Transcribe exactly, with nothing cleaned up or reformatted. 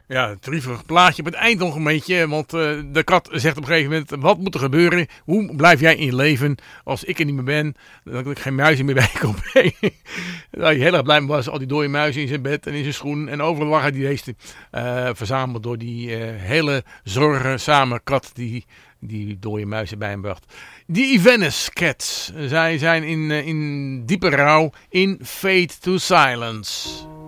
Ja, het trievig plaatje op het eind nog een beetje. Want uh, de kat zegt op een gegeven moment: wat moet er gebeuren? Hoe blijf jij in je leven als ik er niet meer ben? Dat ik geen muizen meer bij kom brengen. Dat je heel erg blij mee was. Al die dode muizen in zijn bed en in zijn schoen. En overal lag hij die deze uh, verzameld door die uh, hele zorgzame kat die die dode muizen bij hem bracht. Die Venice Cats. Zij zijn in, uh, in diepe rouw in Fade to Silence.